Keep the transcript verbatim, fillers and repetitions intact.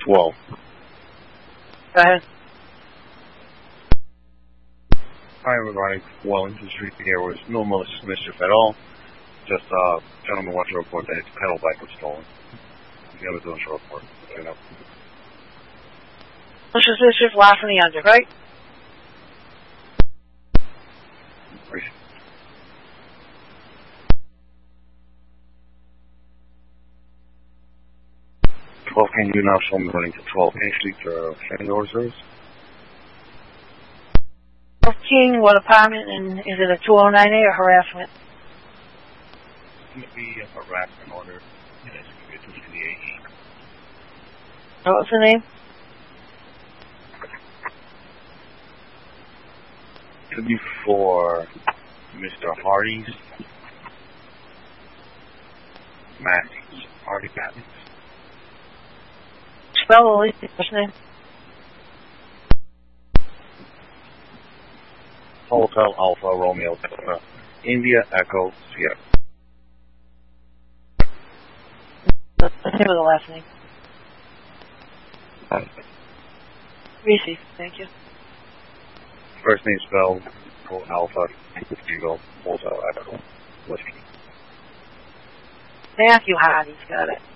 twelve. Go ahead. Hi, everybody. Wellington Street here was no malicious mischief at all. Just, uh, gentleman wants to report that his pedal bike was stolen. The other doing a report. You know. Malicious mischief, last in the under, right? Appreciate it. twelve, can you now show me running to twelve King Street for Shannon Door Service? King, what apartment, and is it a two oh nine A or harassment? It's going to be a harassment order, and it's going to be a two fifty-eight. What was the name? It could be for Mister Hardy's. Matthews. Hardy Matthews. Spell the first name. Hotel Alpha Romeo Delta India Echo Sierra. The name of the last name. Um, Reese, thank you. First name spelled Alpha Eagle Hotel Echo Whiskey. Matthew Hardy's got it.